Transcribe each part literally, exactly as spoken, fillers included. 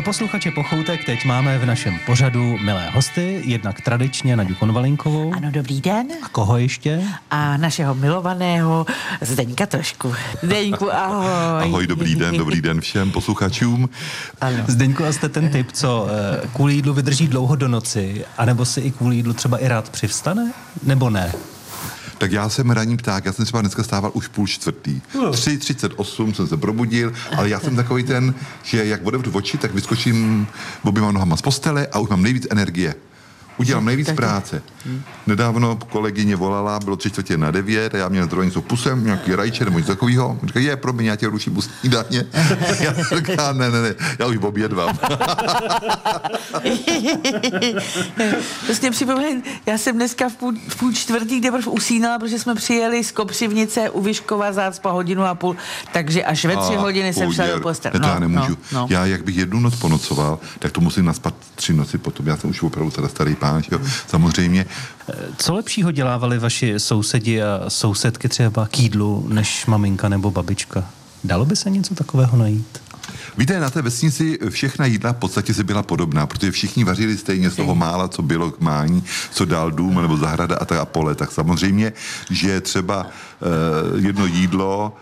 Pro posluchače Pochoutek teď máme v našem pořadu milé hosty, jednak tradičně Naďu Konvalinkovou. Ano, dobrý den. A koho ještě? A našeho milovaného Zdeňka Trošku. Zdeňku, ahoj. Ahoj, dobrý den, dobrý den všem posluchačům. Ano. Zdeňku, a jste ten typ, co kvůli jídlu vydrží dlouho do noci, anebo si i kvůli jídlu třeba i rád přivstane, nebo ne? Tak já jsem ranní pták, já jsem třeba dneska stával už půl čtvrtý. tři třicet osm jsem se probudil, ale já jsem takový ten, že jak otevřu oči, tak vyskočím oběma nohama z postele a už mám nejvíc energie. Udělám nejvíc práce. Nedávno kolegyně volala, bylo tři čtvrtě na devět a já měl zrovna něco pusem, nějaký rajče nebo něco takového. Říká, je, promiň, já tě ruším u snídaně. Já říkám, ne, ne, ne, já už obědvám. To jsi mě připomněl, já jsem dneska v půl, v půl čtvrtý teprve usínala, protože jsme přijeli z Kopřivnice u Vyškova zácpa hodinu a půl, takže až ve tři a hodiny jsem šla do postele. Ne, to no, já nemůžu. No, no. Já, jak bych jednu noc ponocoval, tak to musím naspat tři noci potom. Já jsem už opravdu teda starý pán, jo. Samozřejmě. Co lepšího dělávali vaši sousedi a sousedky třeba k jídlu, než maminka nebo babička? Dalo by se něco takového najít? Víte, na té vesnici všechna jídla v podstatě se byla podobná, protože všichni vařili stejně z toho mála, co bylo k mání, co dál dům nebo zahrada a tak a pole. Tak samozřejmě, že třeba eh, jedno jídlo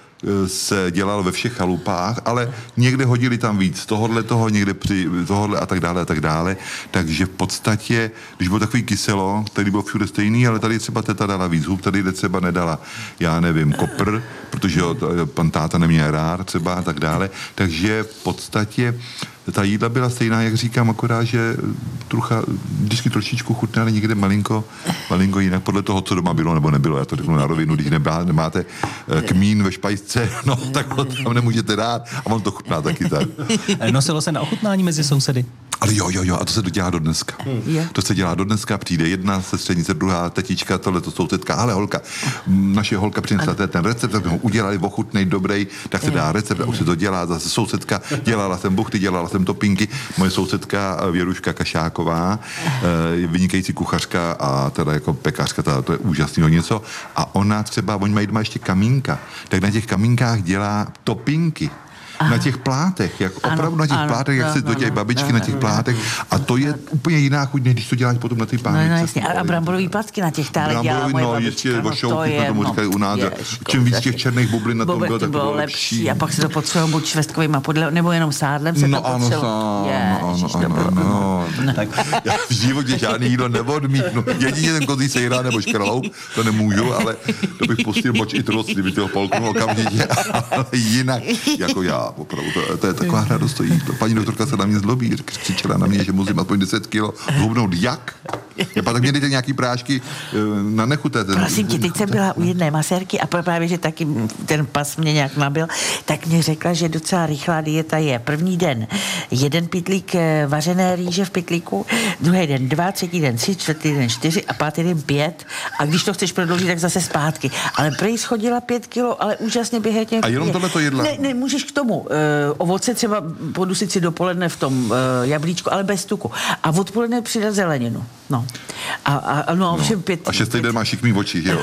se dělalo ve všech chalupách, ale někde hodili tam víc tohodle toho, někde při tohodle a tak dále a tak dále. Takže v podstatě, když bylo takový kyselo, tady bylo všude stejný, ale tady třeba teta dala víc hub, tady třeba nedala, já nevím, kopr, protože ho pan táta neměl rád třeba a tak dále. Takže v podstatě ta jídla byla stejná, jak říkám, akorát, že trucha, vždycky trošičku chutnali někde malinko, malinko jinak podle toho, co doma bylo nebo nebylo. Já to řeknu na rovinu, když nebá, nemáte kmín ve špajsce, no tak ho tam nemůžete dát a on to chutná taky tak. Nosilo se na ochutnání mezi sousedy? Ale jo, jo, jo, a to se dělá do dneska. Je. To se dělá do dneska, přijde jedna sestřenice, druhá tetička, tohle to sousedka, ale holka, naše holka přinesla ten recept, tak jsme ho udělali, ochutnej, dobrý, tak se dá recept a už se to dělá, zase sousedka, dělala jsem buchty, dělala jsem topinky, moje sousedka Věruška Kašáková, je vynikající kuchařka a teda jako pekařka, teda to je úžasného něco a ona třeba, oni mají doma ještě kamínka, tak na těch kamínkách dělá topinky. Aha. Na těch plátech, jak ano, opravdu na těch ano, plátech, jak ano, se to dělají babičky ano, na těch ano, plátech a to je úplně jiná chuť, než když to děláš potom na ty pánvice. No, no jasně, a bramborový placky na těch tálech dělala moje no, babička. No, vošouky jsme tomu říkali u nás. Čím víc těch černých bublin na tom bylo, tak bylo lepší. A pak se to potřebovalo buď švestkovýma podle, nebo jenom sádlem se no, to potřebovalo. No, ano, ano, ano. Já v životě žádný jídlo neodmítnu. Jedině ten kozí sejrá nebo škraloup, to nemůžu, ale to bych pustil moč i trost, kdyby toho polknul okamžitě, ale jinak, jako já, opravdu, to je taková radost to jídlo. Paní doktorka se na mě zlobí, křičela na mě, že musím aspoň deset kilo hubnout. Jak? Já pak tak mě dejte nějaký prášky na nechuté. Prosím tě, teď jsem byla u jedné masérky a právě, že taky ten pas mě nějak nabil, tak mě řekla, že docela rychlá dieta je. První den jeden pytlík vařené rýže v pytlíku, druhý den dva, třetí den tři, čtvrtý den čtyři a pátý den pět. A když to chceš prodloužit, tak zase zpátky. Ale prej schodila pět kilo, ale úžasně během těch... A jenom tohle to jedla? Ne, ne, můžeš k tomu. E, ovoce třeba podusit si dopoledne v tom e, jablíčku, ale bez tuku. A odpoledne přidat zeleninu. No. A, a, no, no. Všem pět... A šestý den máš šikmý oči, že jo?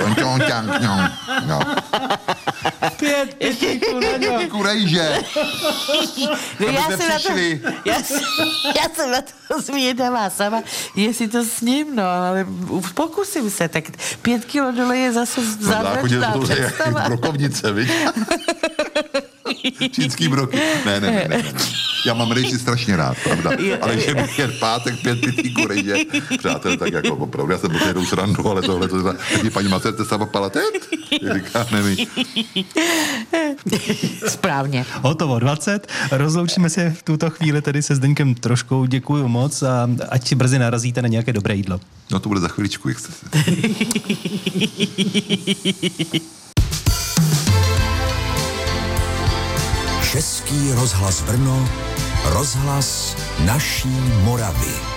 No. Pět pytlíků na ně. Kurejže. No, já, jsem na to, já, jsem, já jsem na to zvědavá sama, jestli to s ním, no, ale pokusím se, tak pět kilo dole je zase zázračná no, představa. Brokovnice, viď? Čínský broky. Ne, ne, ne, ne, ne. Já mám rejži strašně rád, pravda. Ale že bych jen pátek pět pytlíků rejže, přátel, tak jako opravdu. Já jsem po téhle srandu, ale tohle to znamená, taky paní Macerte sama palatent? Říká, nevím. Správně. Hotovo, dvacet. Rozloučíme se v tuto chvíli tedy se Zdeňkem Troškou. Děkuju moc a ať brzy narazíte na nějaké dobré jídlo. No to bude za chviličku, jak jste se. Český rozhlas Brno, rozhlas naší Moravy.